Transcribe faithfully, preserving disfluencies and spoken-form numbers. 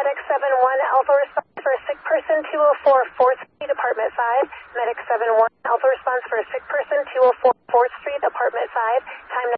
Medic seven one, Alpha response for a sick person, two oh four fourth Street, Apartment five. Medic seven one, Alpha response for a sick person, two oh four fourth Street, Apartment five. Time